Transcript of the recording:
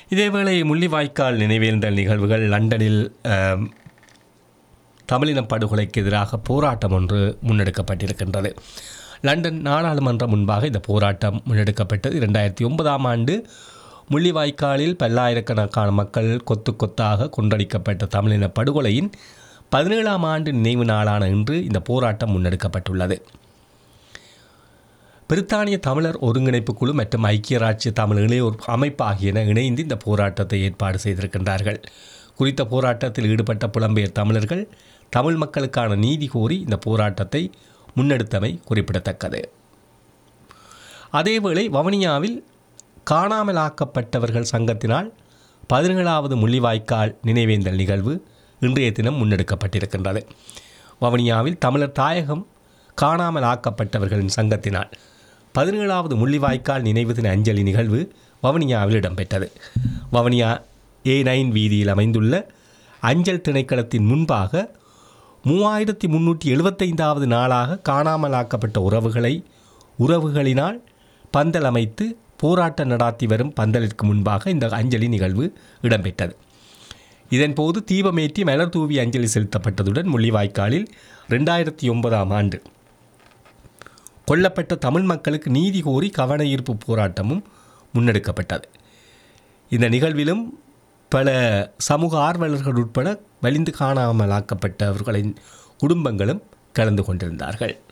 இதேவேளை முள்ளிவாய்க்கால் நினைவேந்தல் நிகழ்வுகள் லண்டனில் தமிழின படுகொலைக்கு எதிராக போராட்டம் ஒன்று முன்னெடுக்கப்பட்டிருக்கின்றது. லண்டன் நாடாளுமன்றம் முன்பாக இந்த போராட்டம் முன்னெடுக்கப்பட்டது. 2009 ஆண்டு முள்ளிவாய்க்காலில் பல்லாயிரக்கணக்கான மக்கள் கொத்து கொத்தாக கொன்றடிக்கப்பட்ட தமிழின படுகொலையின் 17ஆம் ஆண்டு நினைவு நாளான இன்று இந்த போராட்டம் முன்னெடுக்கப்பட்டுள்ளது. பிரித்தானிய தமிழர் ஒருங்கிணைப்பு குழு மற்றும் ஐக்கிய ராஜ்ய தமிழ் இளையோர் அமைப்பு ஆகியன இணைந்து இந்த போராட்டத்தை ஏற்பாடு செய்திருக்கின்றார்கள். குறித்த போராட்டத்தில் ஈடுபட்ட புலம்பெயர் தமிழர்கள் தமிழ் மக்களுக்கான நீதி கோரி இந்த போராட்டத்தை முன்னெடுத்தமை குறிப்பிடத்தக்கது. அதேவேளை வவுனியாவில் காணாமலாக்கப்பட்டவர்கள் சங்கத்தினால் 17வது முள்ளிவாய்க்கால் நினைவேந்தல் நிகழ்வு இன்றைய தினம் முன்னெடுக்கப்பட்டிருக்கின்றது. வவுனியாவில் தமிழர் தாயகம் காணாமலாக்கப்பட்டவர்களின் சங்கத்தினால் 17வது முள்ளிவாய்க்கால் நினைவு தின அஞ்சலி நிகழ்வு வவுனியாவில் இடம்பெற்றது. வவுனியா A9 வீதியில் அமைந்துள்ள அஞ்சல் திணைக்களத்தின் முன்பாக 3375வது நாளாக காணாமலாக்கப்பட்ட உறவுகளினால் பந்தல் அமைத்து போராட்டம் நடாத்தி வரும் பந்தலிற்கு முன்பாக இந்த அஞ்சலி நிகழ்வு இடம்பெற்றது. இதன்போது தீபமேற்றி மலர் தூவி அஞ்சலி செலுத்தப்பட்டதுடன் முள்ளிவாய்க்காலில் 2009ஆம் ஆண்டு கொல்லப்பட்ட தமிழ் மக்களுக்கு நீதி கோரி கவன ஈர்ப்பு போராட்டமும் முன்னெடுக்கப்பட்டது. இந்த நிகழ்விலும் பல சமூக ஆர்வலர்கள் உட்பட வலிந்து காணாமலாக்கப்பட்டவர்களின் குடும்பங்களும் கலந்து கொண்டிருந்தார்கள்.